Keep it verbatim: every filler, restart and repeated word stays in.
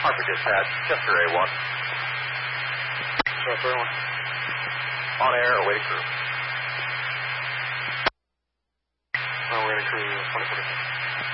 Harper dispatch, Chester A one. Chester A one. On air, awaiting crew. Awaiting crew, twenty forty-six.